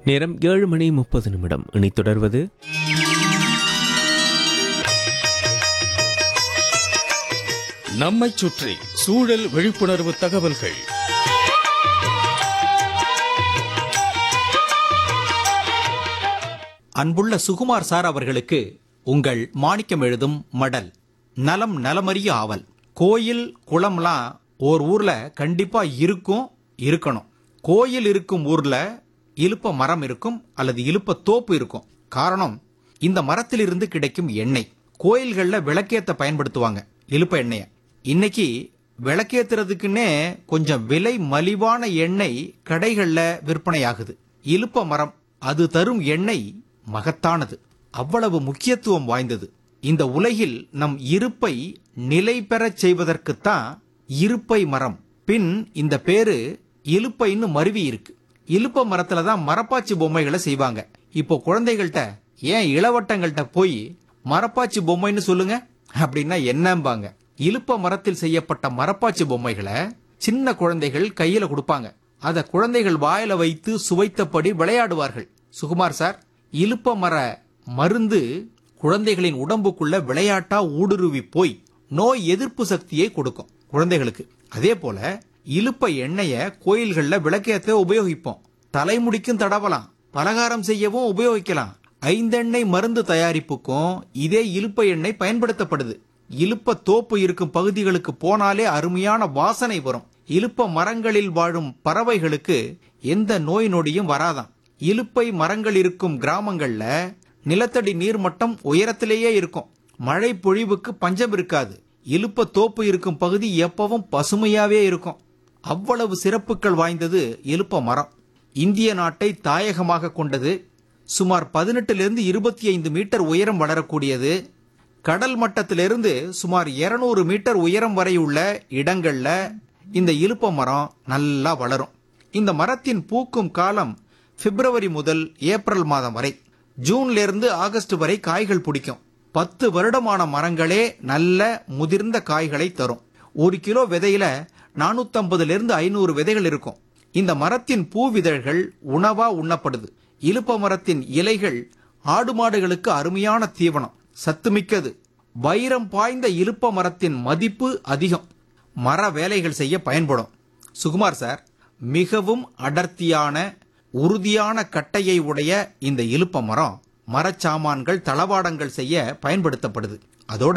நேரம் 7:30 இனி தொடர்வது நம்மைச் சுற்றி சூழல் விழிப்புணர்வு தகவல்கள். அன்புள்ள சுகுமார் சார் அவர்களுக்கு உங்கள் மாணிக்கம் எழுதும் மடல். நலம் நலமறிய ஆவல். கோயில் குளம்லாம் ஓர் ஊர்ல கண்டிப்பா இருக்கணும். கோயில் இருக்கும் ஊர்ல இலுப்ப மரம் இருக்கும் அல்லது இலுப்ப தோப்பு இருக்கும். காரணம், இந்த மரத்திலிருந்து கிடைக்கும் எண்ணெய். கோயில்கள்ல விளக்கேத்த பயன்படுத்துவாங்க இலுப்ப எண்ணெய. இன்னைக்கு விளக்கேத்துறதுக்குன்னே கொஞ்சம் விலை மலிவான எண்ணெய் கடைகள்ல விற்பனையாகுது. இலுப்ப மரம் அது தரும் எண்ணெய் மகத்தானது, அவ்வளவு முக்கியத்துவம் வாய்ந்தது. இந்த உலகில் நம் இருப்பை நிலை பெறச் செய்வதற்குத்தான் இருப்பை மரம். பின் இந்த பேரு இலுப்பைன்னு மருவி இருக்கு. இலுப்ப மரத்துல தான் மரப்பாச்சி பொம்மைகளை செய்வாங்க. இப்போ குழந்தைகள்கிட்ட, ஏன் இளவட்டங்கள்கிட்ட போய் மரப்பாச்சி பொம்மைன்னு சொல்லுங்க அப்படின்னா என்னம்பாங்க. இலுப்ப மரத்தில் செய்யப்பட்ட மரப்பாச்சி பொம்மைகளை சின்ன குழந்தைகள் கையில கொடுப்பாங்க. அத குழந்தைகள் வாயில வைத்து சுவைத்தபடி விளையாடுவார்கள். சுகுமார் சார், இலுப்ப மர மருந்து குழந்தைகளின் உடம்புக்குள்ள விளையாட்டா ஊடுருவி போய் நோய் எதிர்ப்பு சக்தியை கொடுக்கும் குழந்தைகளுக்கு. அதே போல இலுப்ப எண்ணெய கோயில்கள்ல விளக்கேற்ற உபயோகிப்போம். தலைமுடிக்கும் தடவலாம், பலகாரம் செய்யவும் உபயோகிக்கலாம். ஐந்தெண்ணெய் மருந்து தயாரிப்புக்கும் இதே இலுப்ப எண்ணெய் பயன்படுத்தப்படுது. இலுப்ப தோப்பு இருக்கும் பகுதிகளுக்கு போனாலே அருமையான வாசனை வரும். இலுப்ப மரங்களில் வாழும் பறவைகளுக்கு எந்த நோய் நொடியும் வராதாம். இலுப்பை மரங்கள் இருக்கும் கிராமங்கள்ல நிலத்தடி நீர்மட்டம் உயரத்திலேயே இருக்கும். மழை பொழிவுக்கு பஞ்சம் இருக்காது. இலுப்ப தோப்பு இருக்கும் பகுதி எப்பவும் பசுமையாவே இருக்கும். அவ்வளவு சிறப்புகள் வாய்ந்தது இலுப்ப மரம். இந்திய நாட்டை தாயகமாக கொண்டது. சுமார் 18 to 25 மீட்டர் உயரம் வளரக்கூடியது. கடல் மட்டத்திலிருந்து சுமார் 200 மீட்டர் உயரம் வரை உள்ள இடங்கள்ல இந்த இலுப்ப மரம் நல்லா வளரும். இந்த மரத்தின் பூக்கும் காலம் பிப்ரவரி முதல் ஏப்ரல் மாதம் வரை. ஜூன்ல இருந்து ஆகஸ்ட் வரை காய்கள் பிடிக்கும். 10 வருடமான மரங்களே நல்ல முதிர்ந்த காய்களை தரும். 1 கிலோ விதையில 450 to 500 விதைகள் இருக்கும். இந்த மரத்தின் பூவிதழ்கள் உணவா உண்ணப்படுது. இலுப்ப மரத்தின் இலைகள் ஆடு மாடுகளுக்கு அருமையான தீவனம், சத்துமிக்கது. வைரம் பாய்ந்த இலுப்ப மரத்தின் மதிப்பு அதிகம். மர வேலைகள் செய்ய பயன்படும். சுகுமார் சார், மிகவும் அடர்த்தியான உறுதியான கட்டையை உடைய இந்த இலுப்ப மரம் மரச்சாமான்கள் தளவாடங்கள் செய்ய பயன்படுத்தப்படுது. அதோட